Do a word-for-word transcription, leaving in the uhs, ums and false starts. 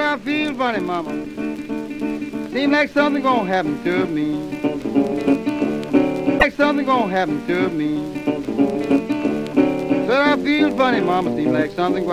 I feel funny, mama. Seem like something gonna happen to me. Like something gonna happen to me. Said I feel funny, mama. Seem like something